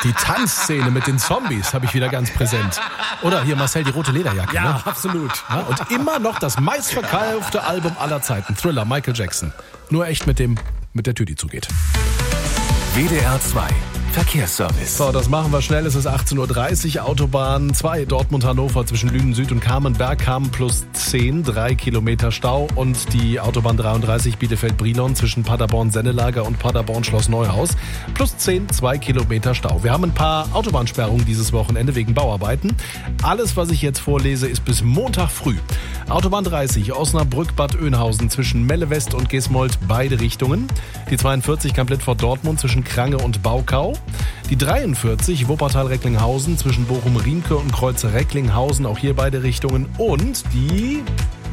Die Tanzszene mit den Zombies habe ich wieder ganz präsent. Oder hier Marcel, die rote Lederjacke. Ja, ne? absolut. Ja, und immer noch das meistverkaufte Album aller Zeiten. Thriller, Michael Jackson. Nur echt mit der Tür, die zugeht. WDR 2 Verkehrsservice. So, das machen wir schnell. Es ist 18.30 Uhr. Autobahn 2 Dortmund-Hannover zwischen Lünen Süd und Kamenberg. Kamen plus 10, 3 Kilometer Stau. Und die Autobahn 33 Bielefeld-Brilon zwischen Paderborn-Sennelager und Paderborn-Schloss Neuhaus. Plus 10, 2 Kilometer Stau. Wir haben ein paar Autobahnsperrungen dieses Wochenende wegen Bauarbeiten. Alles, was ich jetzt vorlese, ist bis Montag früh. Autobahn 30 Osnabrück-Bad Oeynhausen zwischen Melle-West und Gesmold, beide Richtungen. Die 42 Kamp-Lüttwort-Dortmund zwischen Krange und Baukau. Die 43 Wuppertal-Recklinghausen zwischen Bochum-Riemke und Kreuz-Recklinghausen, auch hier beide Richtungen. Und die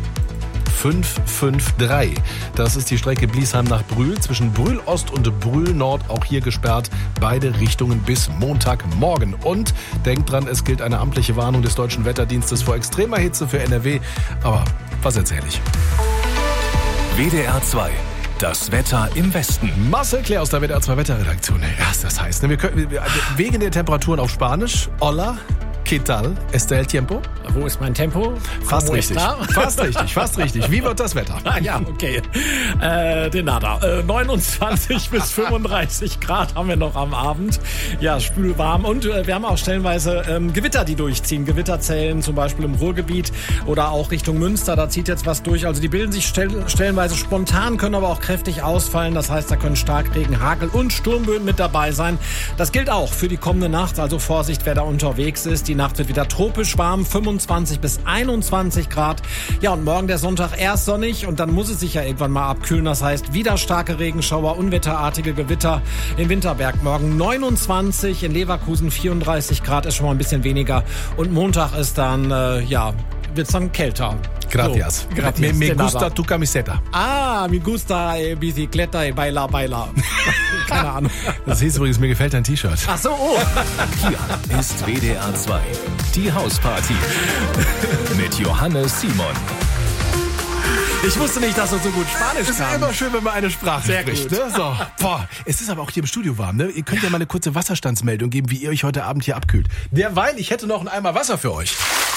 553. Das ist die Strecke Bliesheim nach Brühl zwischen Brühl Ost und Brühl Nord, auch hier gesperrt. Beide Richtungen bis Montagmorgen. Und denkt dran, es gilt eine amtliche Warnung des Deutschen Wetterdienstes vor extremer Hitze für NRW. Aber was erzähle ich? WDR 2. Das Wetter im Westen. Marcel Claire aus der WDR 2 Wetterredaktion. Ja, das heißt, wir können wegen der Temperaturen auf Spanisch. Hola, ¿qué tal? ¿Está el tiempo? Wo ist mein Tempo? Fast richtig. Fast richtig. Wie wird das Wetter? Ah, ja, okay. De nada. 29 bis 35 Grad haben wir noch am Abend. Ja, spülwarm. Und wir haben auch stellenweise Gewitter, die durchziehen. Gewitterzellen zum Beispiel im Ruhrgebiet oder auch Richtung Münster. Da zieht jetzt was durch. Also die bilden sich stellenweise spontan, können aber auch kräftig ausfallen. Das heißt, da können Starkregen, Hagel und Sturmböen mit dabei sein. Das gilt auch für die kommende Nacht. Also Vorsicht, wer da unterwegs ist. Die Nacht wird wieder tropisch warm. 25 bis 21 Grad. Ja, und morgen der Sonntag erst sonnig und dann muss es sich ja irgendwann mal abkühlen. Das heißt, wieder starke Regenschauer, unwetterartige Gewitter in Winterberg. Morgen 29, in Leverkusen 34 Grad, ist schon mal ein bisschen weniger. Und Montag ist dann, wird's dann kälter. Gracias. So, gracias. Me gusta tu camiseta. Mi gusta bicicleta y baila. Keine Ahnung. Das hieß übrigens, mir gefällt dein T-Shirt. Ach so, oh. Hier ist WDR 2. Die Hausparty. Mit Johannes Simon. Ich wusste nicht, dass du so gut Spanisch kannst. Es ist immer schön, wenn man eine Sprache Sehr spricht. gut. Ne? So. Boah, es ist aber auch hier im Studio warm. Ne? Ihr könnt ja mal eine kurze Wasserstandsmeldung geben, wie ihr euch heute Abend hier abkühlt. Derweil, ich hätte noch einen Eimer Wasser für euch.